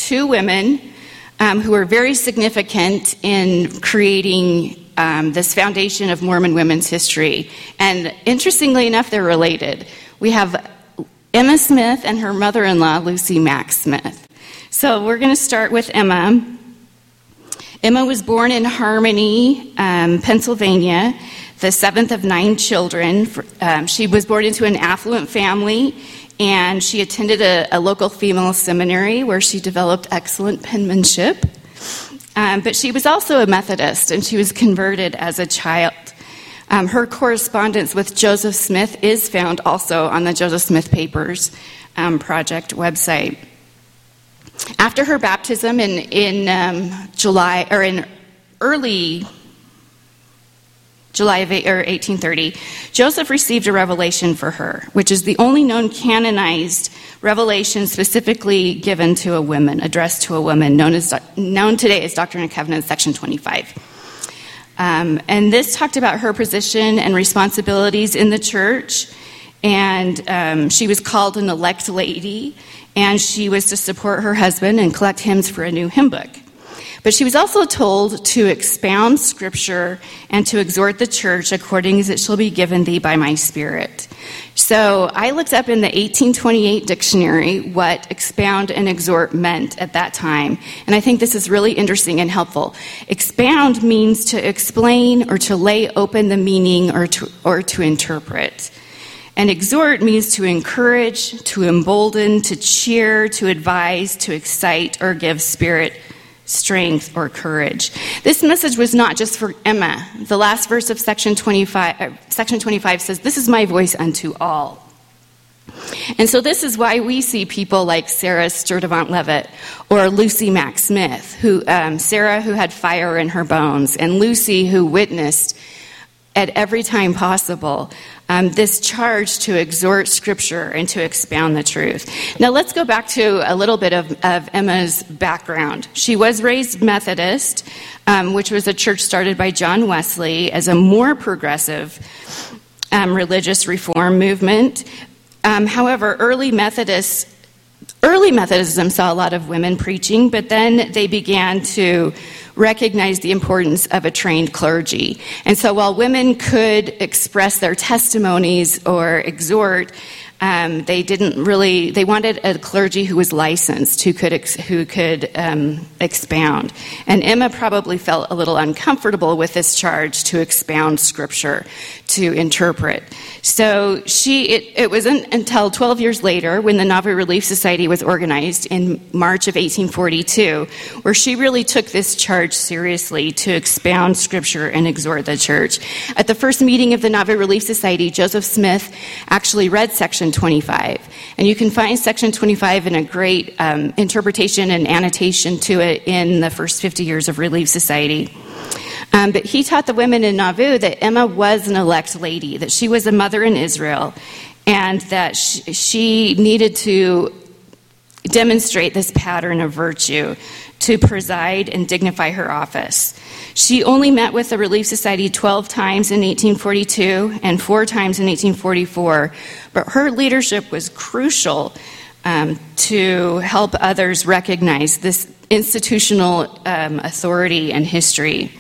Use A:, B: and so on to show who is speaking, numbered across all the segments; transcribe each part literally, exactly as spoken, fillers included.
A: two women um, who are very significant in creating um, this foundation of Mormon women's history. And interestingly enough, they're related. We have Emma Smith and her mother-in-law, Lucy Mack Smith. So we're going to start with Emma. Emma was born in Harmony, um, Pennsylvania, the seventh of nine children. Um, she was born into an affluent family, and she attended a, a local female seminary where she developed excellent penmanship. Um, but she was also a Methodist, and she was converted as a child. Um, her correspondence with Joseph Smith is found also on the Joseph Smith Papers um, Project website. After her baptism in in um, July or in early July of or eighteen thirty, Joseph received a revelation for her, which is the only known canonized revelation specifically given to a woman, addressed to a woman, known as known today as Doctrine and Covenants, section twenty-five. Um, and this talked about her position and responsibilities in the church, and um, she was called an elect lady, and she was to support her husband and collect hymns for a new hymn book. But she was also told to expound Scripture and to exhort the church according as it shall be given thee by my Spirit. So I looked up in the eighteen twenty-eight dictionary what expound and exhort meant at that time, and I think this is really interesting and helpful. Expound means to explain or to lay open the meaning or to, or to interpret. And exhort means to encourage, to embolden, to cheer, to advise, to excite, or give spirit, strength, or courage. This message was not just for Emma. The last verse of section twenty-five, uh, section twenty-five says, "This is my voice unto all." And so this is why we see people like Sarah Sturtevant-Leavitt or Lucy Mack Smith, who um, Sarah who had fire in her bones, and Lucy who witnessed at every time possible um, this charge to exhort Scripture and to expound the truth. Now let's go back to a little bit of, of Emma's background. She was raised Methodist, um, which was a church started by John Wesley as a more progressive um, religious reform movement. Um, however, early Methodists Early Methodism saw a lot of women preaching, but then they began to recognize the importance of a trained clergy. And so while women could express their testimonies or exhort, um, they didn't really, they wanted a clergy who was licensed, who could ex, who could um, expound. And Emma probably felt a little uncomfortable with this charge to expound Scripture, to interpret. So she, it, it wasn't until twelve years later, when the Nauvoo Relief Society was organized in March of eighteen forty-two, where she really took this charge seriously to expound Scripture and exhort the church. At the first meeting of the Nauvoo Relief Society, Joseph Smith actually read section twenty-five. And you can find section twenty-five in a great um, interpretation and annotation to it in the first fifty years of Relief Society. Um, but he taught the women in Nauvoo that Emma was an elect lady, that she was a mother in Israel, and that she, she needed to demonstrate this pattern of virtue to preside and dignify her office. She only met with the Relief Society twelve times in eighteen forty-two and four times in eighteen forty-four, but her leadership was crucial um, to help others recognize this institutional um, authority and history.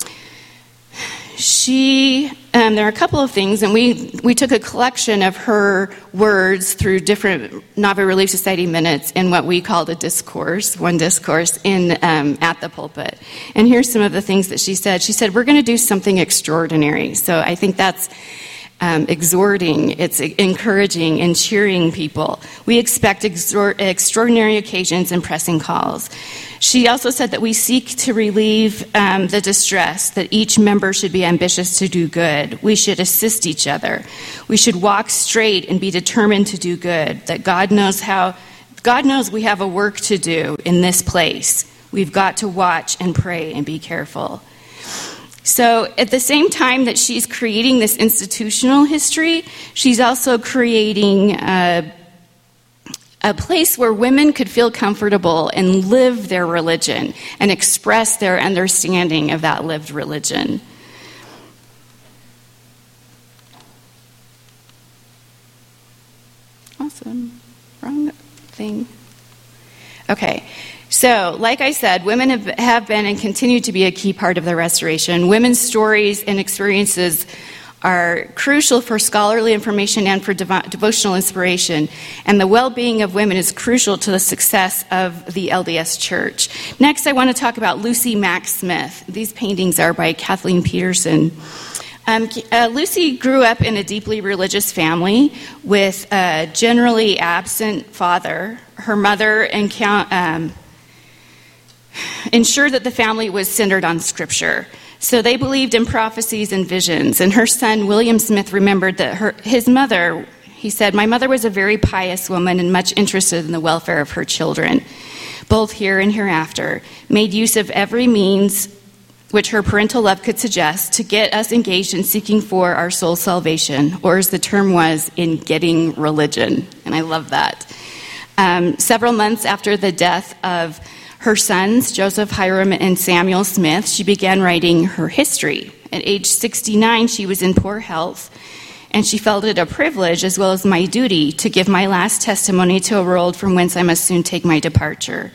A: She, um, there are a couple of things, and we, we took a collection of her words through different Nauvoo Relief Society minutes in what we called a discourse, one discourse, in um, at the pulpit. And here's some of the things that she said. She said, "We're going to do something extraordinary." So I think that's um, exhorting, it's encouraging and cheering people. We expect exor- extraordinary occasions and pressing calls. She also said that we seek to relieve um, the distress, that each member should be ambitious to do good. We should assist each other. We should walk straight and be determined to do good, that God knows how, God knows we have a work to do in this place. We've got to watch and pray and be careful. So at the same time that she's creating this institutional history, she's also creating a a place where women could feel comfortable and live their religion and express their understanding of that lived religion. Awesome. Wrong thing. Okay. So, like I said, women have, have been and continue to be a key part of the restoration. Women's stories and experiences are crucial for scholarly information and for devo- devotional inspiration. And the well-being of women is crucial to the success of the L D S Church. Next, I want to talk about Lucy Mack Smith. These paintings are by Kathleen Peterson. Um, uh, Lucy grew up in a deeply religious family with a generally absent father. Her mother encount- um, ensured that the family was centered on Scripture. So they believed in prophecies and visions. And her son, William Smith, remembered that her, his mother, he said, "My mother was a very pious woman and much interested in the welfare of her children, both here and hereafter, made use of every means which her parental love could suggest to get us engaged in seeking for our soul's salvation," or as the term was, in getting religion. And I love that. Um, several months after the death of her sons, Joseph, Hiram, and Samuel Smith, she began writing her history. At age sixty-nine, she was in poor health, and she felt it a privilege as well as my duty to give my last testimony to a world from whence I must soon take my departure.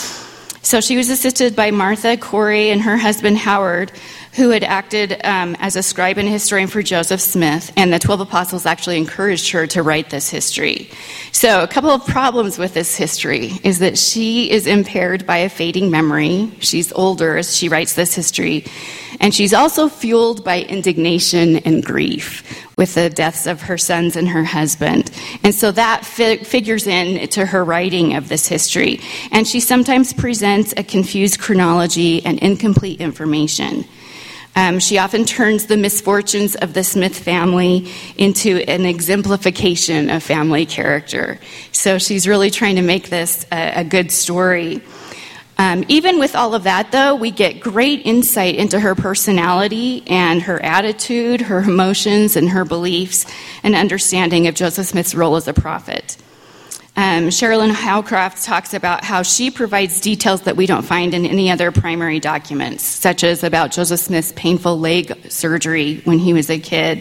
A: So she was assisted by Martha, Corey, and her husband Howard, who had acted um, as a scribe and historian for Joseph Smith, and the twelve apostles actually encouraged her to write this history. So a couple of problems with this history is that she is impaired by a fading memory. She's older as she writes this history, and she's also fueled by indignation and grief with the deaths of her sons and her husband. And so that fi- figures in to her writing of this history. And she sometimes presents a confused chronology and incomplete information. Um, she often turns the misfortunes of the Smith family into an exemplification of family character. So she's really trying to make this a, a good story. Um, even with all of that, though, we get great insight into her personality and her attitude, her emotions, and her beliefs, and understanding of Joseph Smith's role as a prophet. Um, Sherilyn Howcroft talks about how she provides details that we don't find in any other primary documents, such as about Joseph Smith's painful leg surgery when he was a kid,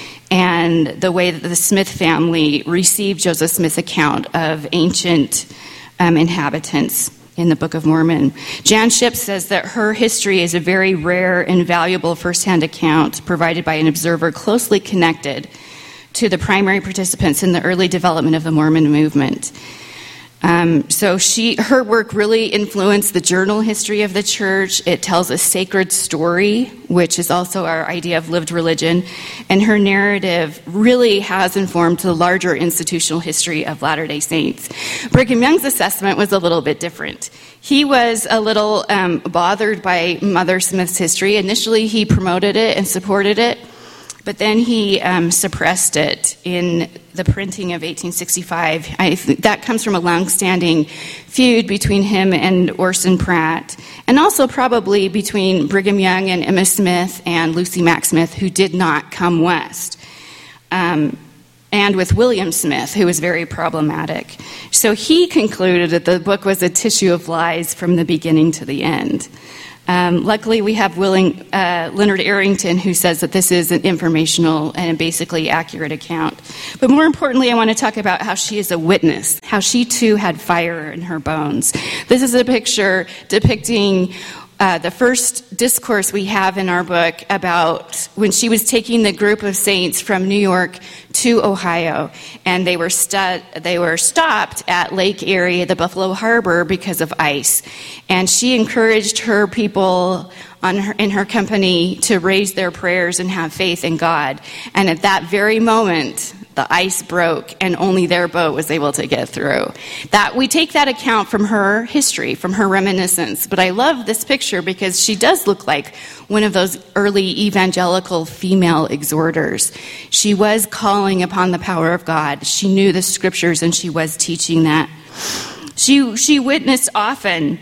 A: and the way that the Smith family received Joseph Smith's account of ancient um, inhabitants in the Book of Mormon. Jan Shipp says that her history is a very rare and valuable firsthand account provided by an observer closely connected to the primary participants in the early development of the Mormon movement. Um, so she, her work really influenced the journal history of the church. It tells a sacred story, which is also our idea of lived religion. And her narrative really has informed the larger institutional history of Latter-day Saints. Brigham Young's assessment was a little bit different. He was a little um, bothered by Mother Smith's history. Initially, he promoted it and supported it, but then he um, suppressed it in the printing of eighteen sixty-five. I th- that comes from a long-standing feud between him and Orson Pratt, and also probably between Brigham Young and Emma Smith and Lucy Mack Smith, who did not come west, um, and with William Smith, who was very problematic. So he concluded that the book was a tissue of lies from the beginning to the end. Um, luckily, we have Willing, uh, Leonard Arrington, who says that this is an informational and basically accurate account. But more importantly, I want to talk about how she is a witness, how she too had fire in her bones. This is a picture depicting uh, the first discourse we have in our book about when she was taking the group of saints from New York to Ohio, and they were stu- they were stopped at Lake Erie, the Buffalo Harbor, because of ice. And she encouraged her people on her, in her company to raise their prayers and have faith in God. And at that very moment, the ice broke, and only their boat was able to get through. That we take that account from her history, from her reminiscence. But I love this picture because she does look like one of those early evangelical female exhorters. She was calling upon the power of God. She knew the scriptures, and she was teaching that. She she witnessed often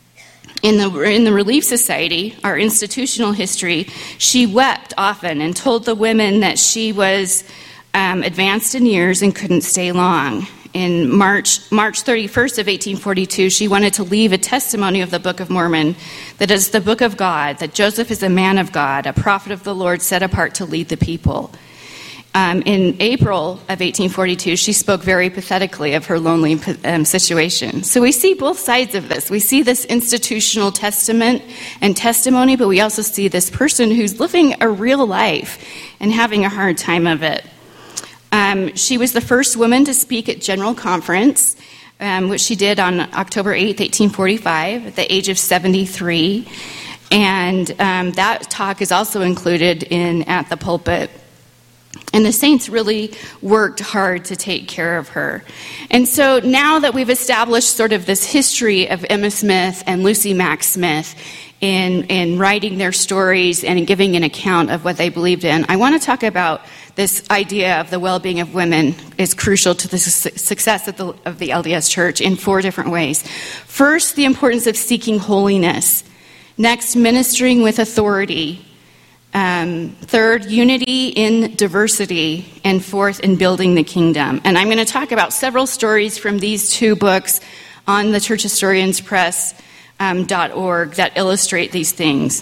A: in the in the Relief Society, our institutional history. She wept often and told the women that she was Um, advanced in years and couldn't stay long. In March March thirty-first of eighteen forty-two, she wanted to leave a testimony of the Book of Mormon that is the book of God, that Joseph is a man of God, a prophet of the Lord set apart to lead the people. Um, in April of eighteen forty-two, she spoke very pathetically of her lonely um, situation. So we see both sides of this. We see this institutional testament and testimony, but we also see this person who's living a real life and having a hard time of it. Um, she was the first woman to speak at General Conference, um, which she did on October eighth, eighteen forty-five, at the age of seventy-three. And um, that talk is also included in At the Pulpit. And the saints really worked hard to take care of her. And so now that we've established sort of this history of Emma Smith and Lucy Mack Smith in, in writing their stories and giving an account of what they believed in, I want to talk about this idea of the well-being of women is crucial to the su- success of the, of the L D S Church in four different ways. First, the importance of seeking holiness. Next, ministering with authority. Um, third, unity in diversity. And fourth, in building the kingdom. And I'm going to talk about several stories from these two books on the church historians press dot org um, that illustrate these things.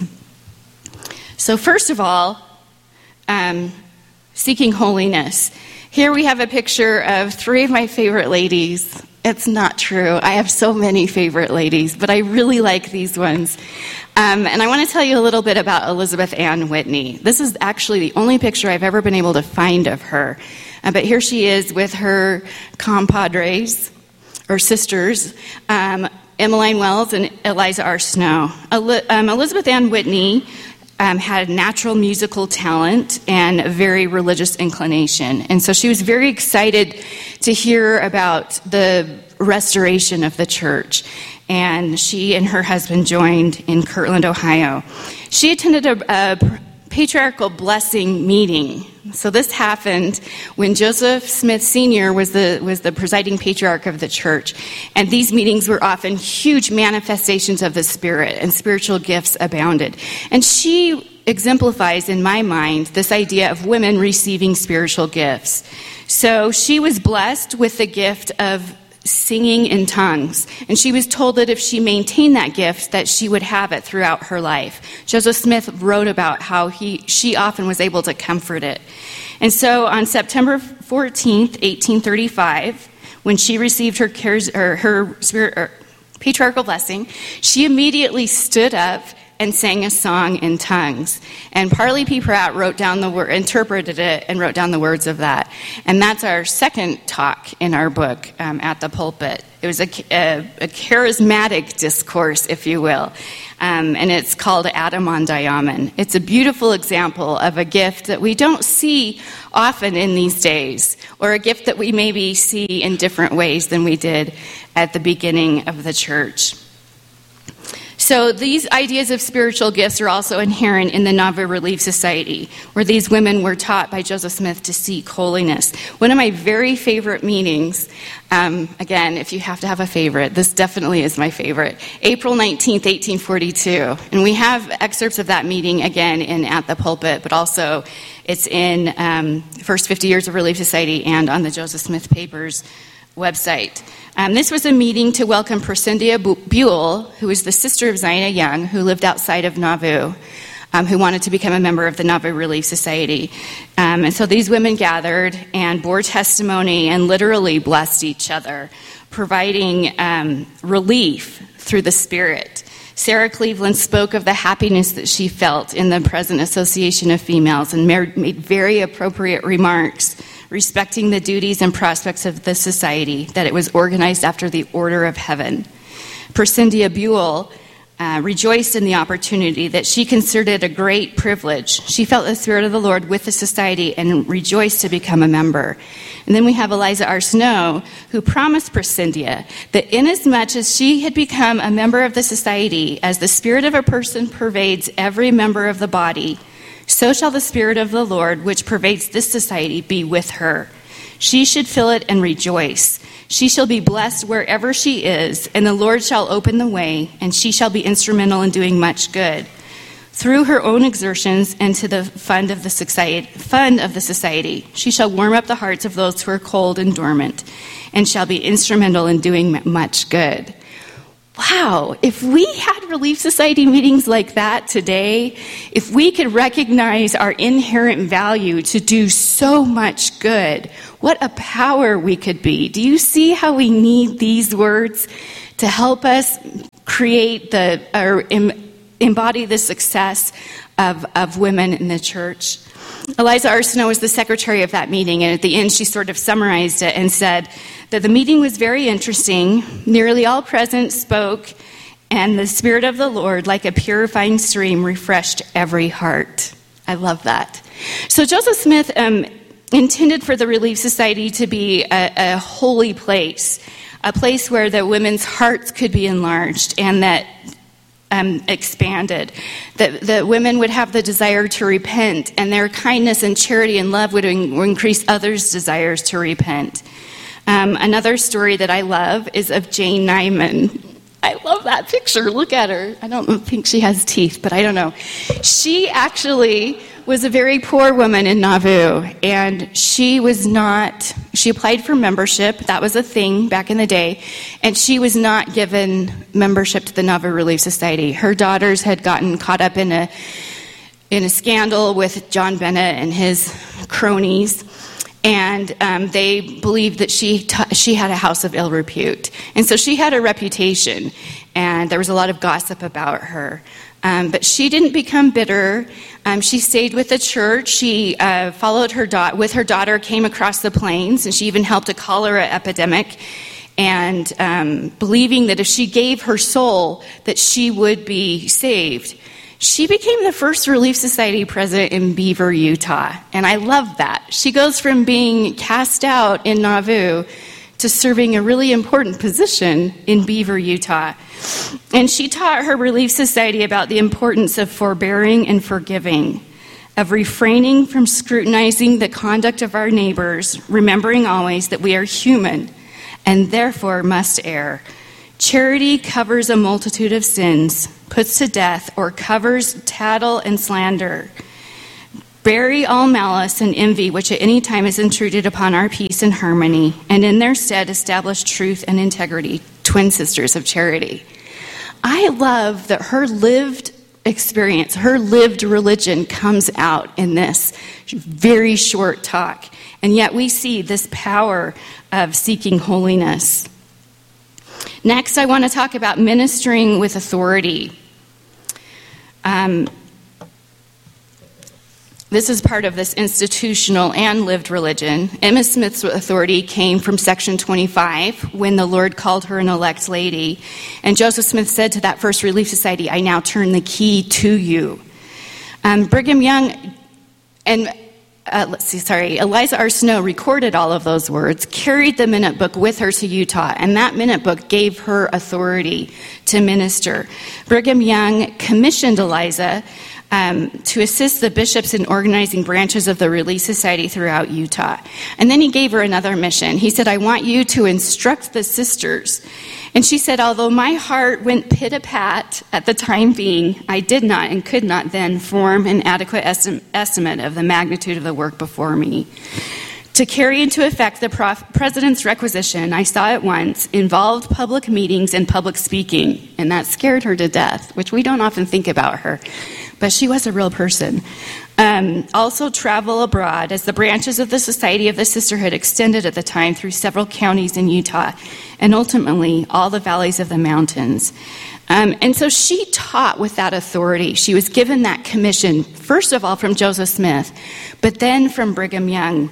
A: So first of all, um, seeking holiness. Here we have a picture of three of my favorite ladies. It's not true. I have so many favorite ladies, but I really like these ones. Um, and I want to tell you a little bit about Elizabeth Ann Whitney. This is actually the only picture I've ever been able to find of her. Uh, but here she is with her compadres, or sisters, um, Emmeline Wells and Eliza R. Snow. El- um, Elizabeth Ann Whitney um, had natural musical talent and a very religious inclination. And so she was very excited to hear about the restoration of the church. And she and her husband joined in Kirtland, Ohio. She attended a, a patriarchal blessing meeting. So this happened when Joseph Smith Senior was the was the presiding patriarch of the church. And these meetings were often huge manifestations of the Spirit, and spiritual gifts abounded. And she exemplifies, in my mind, this idea of women receiving spiritual gifts. So she was blessed with the gift of singing in tongues. And she was told that if she maintained that gift, that she would have it throughout her life. Joseph Smith wrote about how he she often was able to comfort it. And so on September fourteenth, eighteen thirty-five, when she received her cares, or her spirit, or patriarchal blessing, she immediately stood up and sang a song in tongues. And Parley P. Pratt wrote down the word, interpreted it, and wrote down the words of that. And that's our second talk in our book, um, At the Pulpit. It was a, a, a charismatic discourse, if you will. Um, and it's called Adam on Diamond. It's a beautiful example of a gift that we don't see often in these days, or a gift that we maybe see in different ways than we did at the beginning of the church. So these ideas of spiritual gifts are also inherent in the Nauvoo Relief Society, where these women were taught by Joseph Smith to seek holiness. One of my very favorite meetings, um, again, if you have to have a favorite, this definitely is my favorite, April nineteenth, eighteen forty-two. And we have excerpts of that meeting, again, in At the Pulpit, but also it's in um, First fifty Years of Relief Society and on the Joseph Smith Papers website. Um, this was a meeting to welcome Percindia Buell, who was the sister of Zina Young, who lived outside of Nauvoo, um, who wanted to become a member of the Nauvoo Relief Society. Um, and so these women gathered and bore testimony and literally blessed each other, providing um, relief through the Spirit. Sarah Cleveland spoke of the happiness that she felt in the present association of females and made very appropriate remarks respecting the duties and prospects of the society, that it was organized after the order of heaven. Percindia Buell uh, rejoiced in the opportunity that she considered it a great privilege. She felt the Spirit of the Lord with the society and rejoiced to become a member. And then we have Eliza R. Snow, who promised Percindia that inasmuch as she had become a member of the society, as the spirit of a person pervades every member of the body, so shall the Spirit of the Lord, which pervades this society, be with her. She should fill it and rejoice. She shall be blessed wherever she is, and the Lord shall open the way, and she shall be instrumental in doing much good. Through her own exertions and to the fund of the society, fund of the society, she shall warm up the hearts of those who are cold and dormant, and shall be instrumental in doing much good. Wow, if we had Relief Society meetings like that today, if we could recognize our inherent value to do so much good. What a power we could be. Do you see how we need these words to help us create the, or embody the success of, of women in the church? Eliza Arsenault was the secretary of that meeting, and at the end she sort of summarized it and said that the meeting was very interesting. Nearly all present spoke, and the Spirit of the Lord, like a purifying stream, refreshed every heart. I love that. So Joseph Smith um, intended for the Relief Society to be a, a holy place, a place where the women's hearts could be enlarged and that Um, expanded, that the women would have the desire to repent, and their kindness and charity and love would, in, would increase others' desires to repent. Um, another story that I love is of Jane Nyman. I love that picture. Look at her. I don't think she has teeth, but I don't know. She actually was a very poor woman in Nauvoo, and she was not, she applied for membership. That was a thing back in the day, and she was not given membership to the Nauvoo Relief Society. Her daughters had gotten caught up in a in a scandal with John Bennett and his cronies, and um, they believed that she t- she had a house of ill repute, and so she had a reputation, and there was a lot of gossip about her. Um, but she didn't become bitter. Um, she stayed with the church. She uh, followed her da- with her daughter, came across the plains, and she even helped a cholera epidemic. And um, believing that if she gave her soul, that she would be saved. She became the first Relief Society president in Beaver, Utah. And I love that. She goes from being cast out in Nauvoo to serving a really important position in Beaver, Utah. And she taught her Relief Society about the importance of forbearing and forgiving, of refraining from scrutinizing the conduct of our neighbors, remembering always that we are human and therefore must err. Charity covers a multitude of sins, puts to death, or covers tattle and slander. Bury all malice and envy, which at any time is intruded upon our peace and harmony, and in their stead establish truth and integrity, twin sisters of charity. I love that her lived experience, her lived religion comes out in this very short talk, and yet we see this power of seeking holiness. Next, I want to talk about ministering with authority. Um, This is part of this institutional and lived religion. Emma Smith's authority came from Section twenty-five when the Lord called her an elect lady. And Joseph Smith said to that first Relief Society, "I now turn the key to you." Um, Brigham Young and uh, let's see, sorry, Eliza Arsenault recorded all of those words, carried the minute book with her to Utah, and that minute book gave her authority to minister. Brigham Young commissioned Eliza Um, to assist the bishops in organizing branches of the Relief Society throughout Utah. And then he gave her another mission. He said, "I want you to instruct the sisters." And she said, "Although my heart went pit-a-pat at the time being, I did not and could not then form an adequate esti- estimate of the magnitude of the work before me. To carry into effect the prof- president's requisition, I saw at once, involved public meetings and public speaking." And that scared her to death, which we don't often think about her. But she was a real person. Um, also travel abroad, as the branches of the Society of the Sisterhood extended at the time through several counties in Utah, and ultimately all the valleys of the mountains. Um, and so she taught with that authority. She was given that commission, first of all from Joseph Smith, but then from Brigham Young.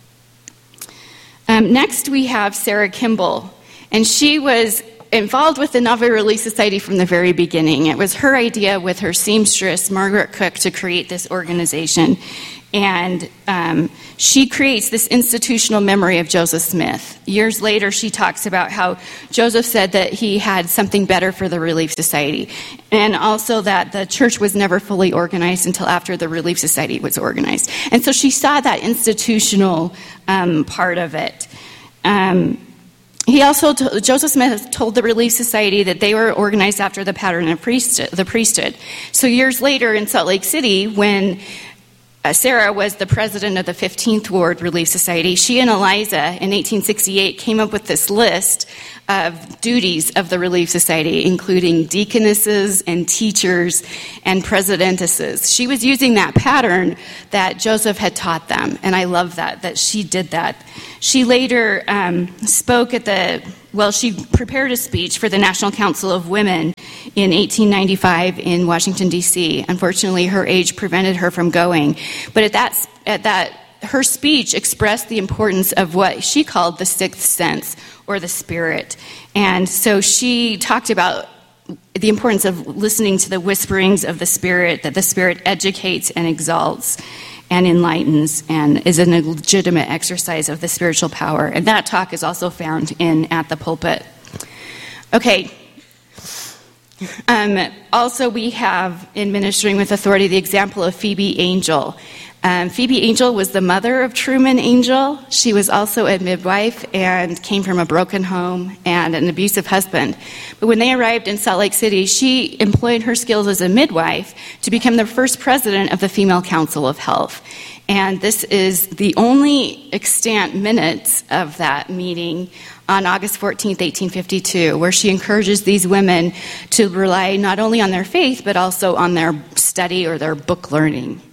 A: Um, next we have Sarah Kimball, and she was involved with the Nauvoo Relief Society from the very beginning. It was her idea with her seamstress, Margaret Cook, to create this organization. And um, she creates this institutional memory of Joseph Smith. Years later, she talks about how Joseph said that he had something better for the Relief Society, and also that the church was never fully organized until after the Relief Society was organized. And so she saw that institutional um, part of it. Um, He also, t- Joseph Smith told the Relief Society that they were organized after the pattern of priesthood, the priesthood. So years later in Salt Lake City, when uh, Sarah was the president of the fifteenth Ward Relief Society, she and Eliza in eighteen sixty-eight came up with this list of duties of the Relief Society, including deaconesses and teachers and presidentesses. She was using that pattern that Joseph had taught them, and I love that, that she did that. She later um, spoke at the, well, she prepared a speech for the National Council of Women in eighteen ninety-five in Washington, D C Unfortunately, her age prevented her from going. But at that, at that, her speech expressed the importance of what she called the sixth sense, or the spirit. And so she talked about the importance of listening to the whisperings of the Spirit, that the Spirit educates and exalts and enlightens and is a legitimate exercise of the spiritual power. And that talk is also found in At the Pulpit. Okay. Um, also, we have in Ministering with Authority the example of Phoebe Angel. Um, Phoebe Angel was the mother of Truman Angel. She was also a midwife and came from a broken home and an abusive husband. But when they arrived in Salt Lake City, she employed her skills as a midwife to become the first president of the Female Council of Health. And this is the only extant minutes of that meeting on August fourteenth, eighteen fifty-two, where she encourages these women to rely not only on their faith, but also on their study or their book learning.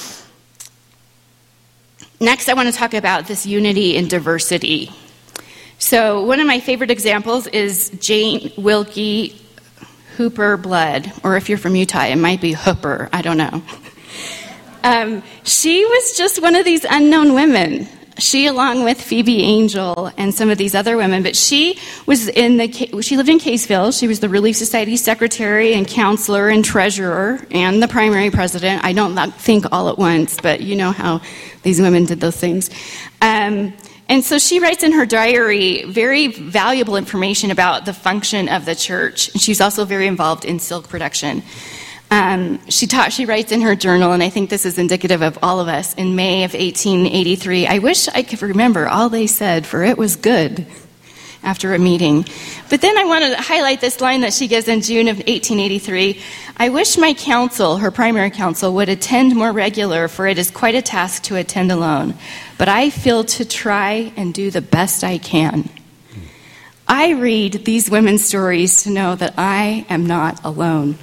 A: Next, I want to talk about this unity in diversity. So one of my favorite examples is Jane Wilkie Hooper Blood, or if you're from Utah, it might be Hooper, I don't know. Um, she was just one of these unknown women. She, along with Phoebe Angel and some of these other women, but she was in the, she lived in Caseville. She was the Relief Society secretary and counselor and treasurer and the primary president. I don't think all at once, but you know how these women did those things. Um, and so she writes in her diary very valuable information about the function of the church. And she's also very involved in silk production. Um, she taught, she writes in her journal, and I think this is indicative of all of us, in May of eighteen eighty-three, I wish I could remember all they said, for it was good, after a meeting. But then I want to highlight this line that she gives in June of eighteen eighty-three. I wish my council, her primary council, would attend more regular, for it is quite a task to attend alone. But I feel to try and do the best I can. I read these women's stories to know that I am not alone.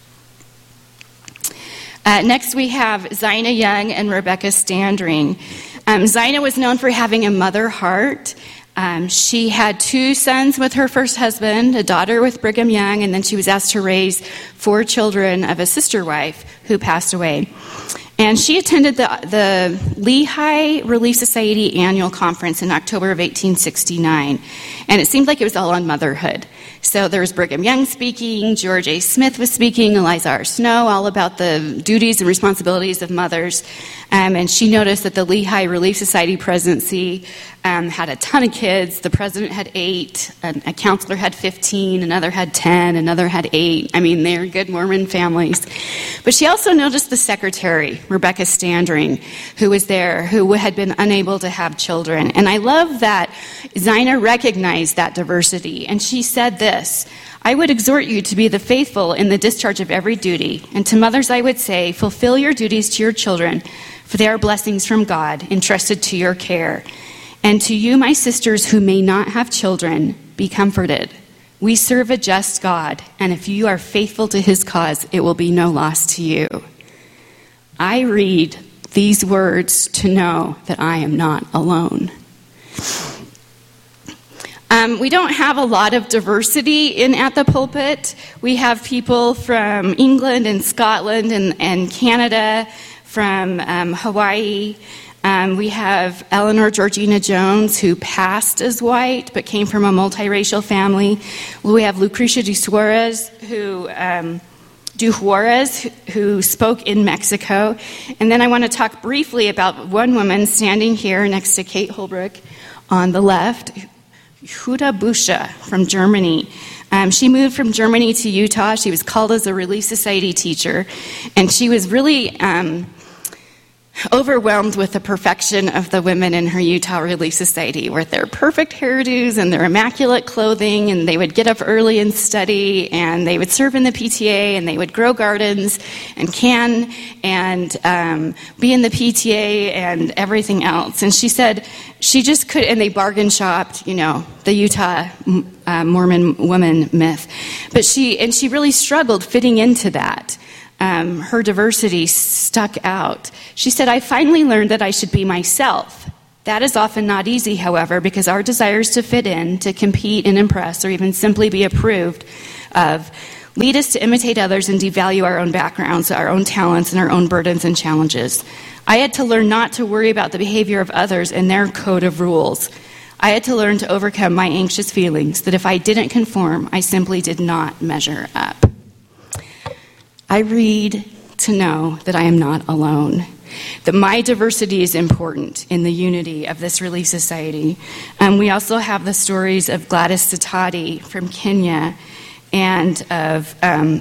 A: Uh, next, we have Zina Young and Rebecca Standring. Um, Zina was known for having a mother heart. Um, she had two sons with her first husband, a daughter with Brigham Young, and then she was asked to raise four children of a sister wife who passed away. And she attended the, the Lehigh Relief Society annual conference in October of eighteen sixty-nine. And it seemed like it was all on motherhood. So there was Brigham Young speaking, George A. Smith was speaking, Eliza R. Snow, all about the duties and responsibilities of mothers. Um, and she noticed that the Lehigh Relief Society presidency um, had a ton of kids. The president had eight, a, a counselor had fifteen, another had ten, another had eight. I mean, they're good Mormon families. But she also noticed the secretary, Rebecca Standring, who was there, who had been unable to have children. And I love that Zina recognized that diversity. And she said this, I would exhort you to be the faithful in the discharge of every duty. And to mothers I would say, fulfill your duties to your children, for they are blessings from God entrusted to your care. And to you, my sisters who may not have children, be comforted. We serve a just God, and if you are faithful to his cause, it will be no loss to you. I read these words to know that I am not alone. Um, we don't have a lot of diversity in At the Pulpit. We have people from England and Scotland and, and Canada, from um, Hawaii. Um, we have Eleanor Georgina Jones, who passed as white but came from a multiracial family. We have Lucrecia de Suarez, who um, de Juarez, who spoke in Mexico. And then I want to talk briefly about one woman standing here next to Kate Holbrook on the left, Huda Busha from Germany. Um, she moved from Germany to Utah. She was called as a Relief Society teacher, and she was really um, overwhelmed with the perfection of the women in her Utah Relief Society, with their perfect hairdos and their immaculate clothing, and they would get up early and study, and they would serve in the P T A, and they would grow gardens and can and um, be in the P T A and everything else. And she said she just could, and they bargain shopped, you know, the Utah uh, Mormon woman myth. But she, and she really struggled fitting into that. Um, her diversity stuck out. She said, I finally learned that I should be myself. That is often not easy, however, because our desires to fit in, to compete and impress, or even simply be approved of, lead us to imitate others and devalue our own backgrounds, our own talents, and our own burdens and challenges. I had to learn not to worry about the behavior of others and their code of rules. I had to learn to overcome my anxious feelings that if I didn't conform, I simply did not measure up. I read to know that I am not alone, that my diversity is important in the unity of this Relief Society. Um, we also have the stories of Gladys Sitati from Kenya and of um,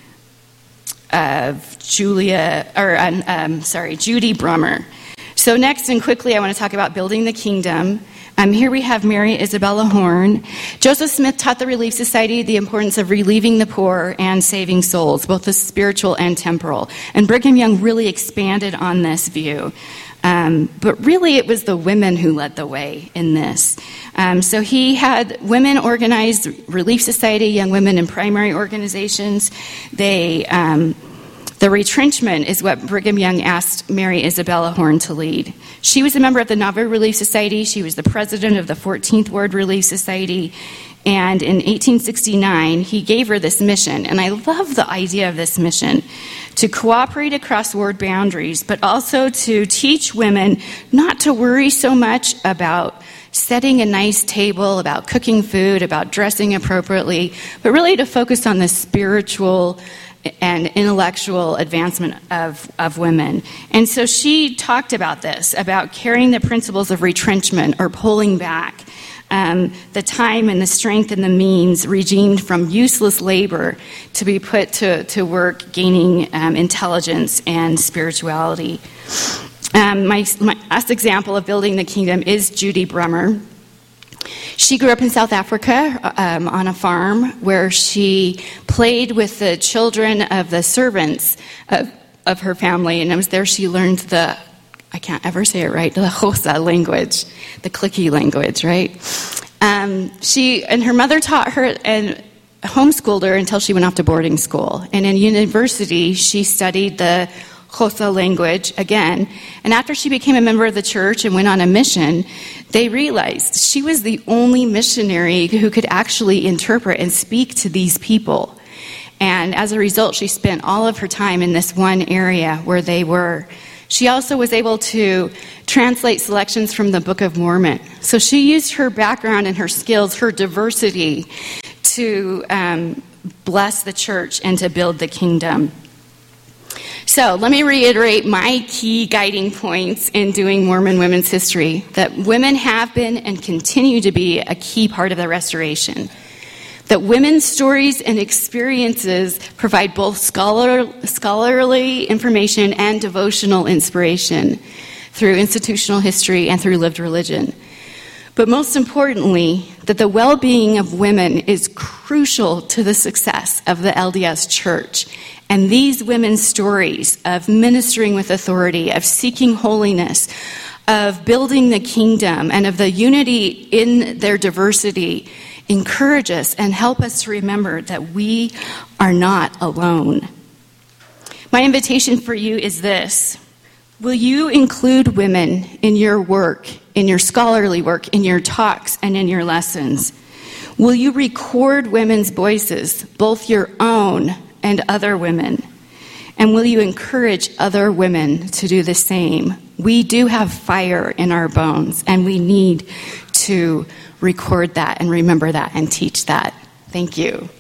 A: of Julia, or um, um, sorry, Judy Brummer. So next and quickly, I want to talk about building the kingdom. Um, here we have Mary Isabella Horn. Joseph Smith taught the Relief Society the importance of relieving the poor and saving souls, both the spiritual and temporal. And Brigham Young really expanded on this view. Um, but really, it was the women who led the way in this. Um, so he had women organize Relief Society, young women in primary organizations. They, um, the retrenchment is what Brigham Young asked Mary Isabella Horn to lead. She was a member of the Nauvoo Relief Society. She was the president of the fourteenth Ward Relief Society. And in eighteen sixty-nine, he gave her this mission. And I love the idea of this mission, to cooperate across ward boundaries, but also to teach women not to worry so much about setting a nice table, about cooking food, about dressing appropriately, but really to focus on the spiritual and intellectual advancement of, of women. And so she talked about this, about carrying the principles of retrenchment or pulling back. Um, the time and the strength and the means redeemed from useless labor to be put to, to work gaining um, intelligence and spirituality. Um, my, my last example of building the kingdom is Judy Brummer. She grew up in South Africa um, on a farm where she played with the children of the servants of, of her family, and it was there she learned the I can't ever say it right, the Xhosa language, the clicky language, right? Um, she and her mother taught her and homeschooled her until she went off to boarding school. And in university, she studied the Xhosa language again. And after she became a member of the church and went on a mission, they realized she was the only missionary who could actually interpret and speak to these people. And as a result, she spent all of her time in this one area where they were. She also was able to translate selections from the Book of Mormon. So she used her background and her skills, her diversity, to um, bless the church and to build the kingdom. So let me reiterate my key guiding points in doing Mormon women's history, that women have been and continue to be a key part of the restoration. That women's stories and experiences provide both scholar, scholarly information and devotional inspiration through institutional history and through lived religion. But most importantly, that the well-being of women is crucial to the success of the L D S Church. And these women's stories of ministering with authority, of seeking holiness, of building the kingdom, and of the unity in their diversity encourage us and help us to remember that we are not alone. My invitation for you is this. Will you include women in your work, in your scholarly work, in your talks, and in your lessons? Will you record women's voices, both your own and other women? And will you encourage other women to do the same? We do have fire in our bones, and we need to record that and remember that and teach that. Thank you.